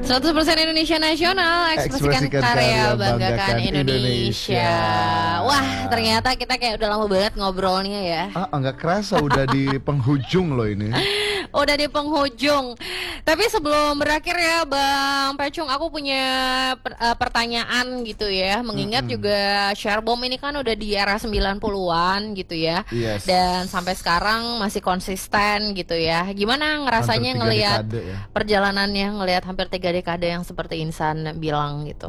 100% Indonesia Nasional, ekspresikan karya, banggakan Indonesia. Wah, ternyata kita kayak udah lama banget ngobrolnya ya. Nggak kerasa udah di penghujung loh ini. Udah di penghujung. Tapi sebelum berakhir ya Bang Pecung, aku punya pertanyaan gitu ya. Mengingat juga Sharebomb ini kan udah di era 90-an gitu ya. Yes. Dan sampai sekarang masih konsisten gitu ya. Gimana ngerasanya ngelihat perjalanannya, ngelihat hampir 3 dekade yang seperti Insan bilang gitu?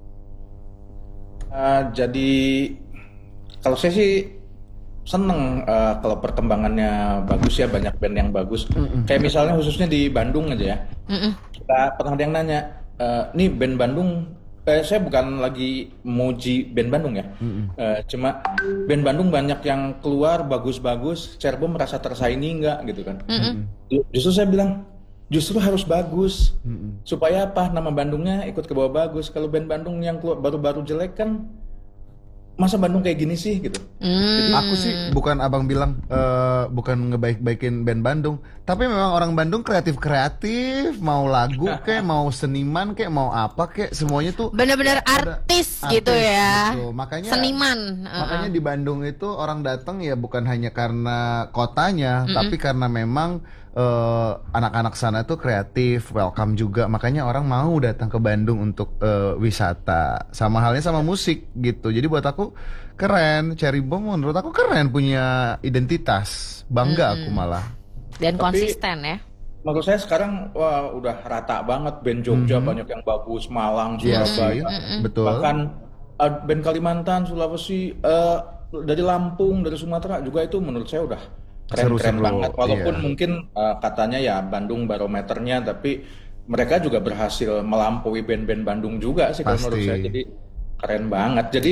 Jadi kalau saya sih seneng kalau perkembangannya bagus ya, banyak band yang bagus. Kayak misalnya khususnya di Bandung aja ya. Kita pernah ada yang nanya, nih band Bandung, saya bukan lagi muji band Bandung ya. Cuma band Bandung banyak yang keluar bagus-bagus, Sharebomb merasa tersaingi nggak gitu kan. Justru saya bilang, justru harus bagus. Supaya apa? Nama Bandungnya ikut ke bawah bagus. Kalau band Bandung yang keluar baru-baru jelek kan, masa Bandung kayak gini sih gitu. Jadi aku sih bukan abang bilang bukan ngebaik-baikin band Bandung, tapi memang orang Bandung kreatif, mau lagu kek, mau seniman kek, mau apa kek, semuanya tuh benar-benar artis gitu ya. Gitu. Makanya seniman. Makanya di Bandung itu orang datang ya bukan hanya karena kotanya, tapi karena memang anak-anak sana tuh kreatif, welcome juga. Makanya orang mau datang ke Bandung untuk wisata. Sama halnya sama musik gitu. Jadi buat aku keren, Sharebomb menurut aku keren, punya identitas. Bangga aku malah. Dan konsisten ya. Menurut saya sekarang wah udah rata banget band Jogja banyak yang bagus, Malang, Surabaya. Betul. Bahkan band Kalimantan, Sulawesi, dari Lampung, dari Sumatera juga itu menurut saya udah keren-keren banget. Walaupun mungkin katanya ya Bandung barometernya, tapi mereka juga berhasil melampaui band-band Bandung juga sih kalau menurut saya. Jadi keren banget. Jadi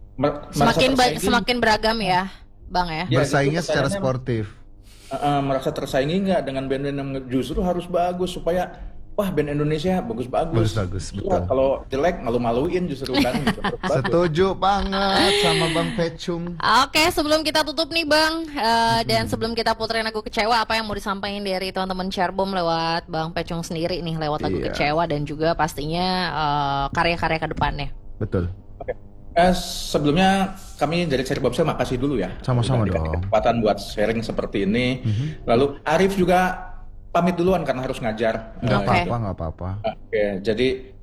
semakin beragam ya, Bang ya. Bersaingnya secara sportif. Merasa tersaingi nggak dengan band-band yang justru harus bagus supaya wah band Indonesia bagus-bagus. Betul. Ya, kalau jelek malu-maluin justru kan. Setuju banget sama Bang Pecung. Oke, sebelum kita tutup nih Bang, dan sebelum kita puterin lagu Kecewa, apa yang mau disampaikan dari teman-teman Sharebomb lewat Bang Pecung sendiri nih, lewat lagu Kecewa dan juga pastinya karya-karya ke depannya. Betul. Oke. Sebelumnya kami dari Sharebomb saya makasih dulu ya. Sama-sama dong. Kesempatan buat sharing seperti ini. Lalu Arif juga pamit duluan karena harus ngajar. Nggak apa-apa. Oke, jadi